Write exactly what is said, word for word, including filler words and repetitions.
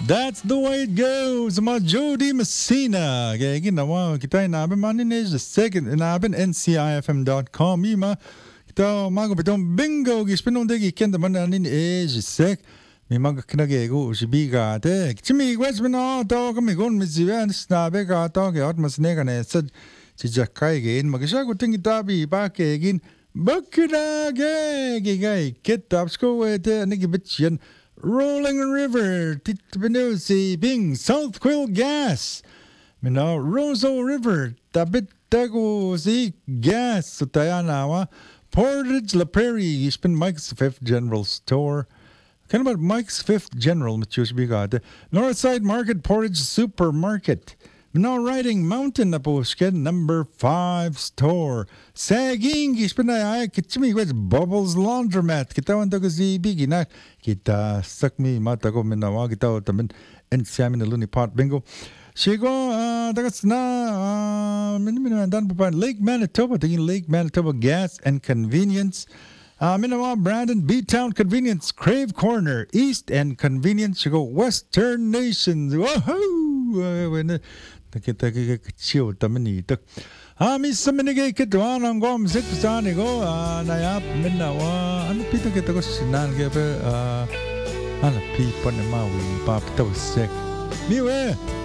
That's the way it goes. Mga Jody Messina. Kaya ginawa kita inabin manin is the second inabin N C I F M dot com. Ima kita mago bitong bingo gispinong degi kenda manin is the sec. Mi maga kinagego usibiga te. Chimi Westman oh to kami gon misivan snabe ka to ke ot masnega ne sad si Jakai again. Magisha ko tingi tabi pa ke again. Bakina ge gigay kit up school ete nigi bitchen. Rolling River, Titbenusi, Bing, South Quill Gas. Mino, Roseau River, Tabit Tago, Z Gas, Sutayanawa, Portage La Prairie, ich bin Mike's Fifth General Store. Kind about Mike's Fifth General, Matthias Bigade. Northside Market, Portage Supermarket. Mino, Riding Mountain, Naposken, number five store. Saging, ich bin ay kitchimi with Bubbles Laundromat. Kita wan tago si Biggie na. Kita stuck me mata ko minawa kita tamen and siya min luni pot bingo. Sigo uh tagas na uh min min dan pa Lake Manitoba tingin Lake Manitoba Gas and Convenience. Uh minawa Brandon B Town Convenience Crave Corner East and Convenience sigo Western Nations. Woohoo! When kita kecil tamen itu. Ah, misa minigay kita ang gom sit sa ni go nayap minawa ano pito kita ko sinan kaya ano pipa na mawi pa pito sek miwe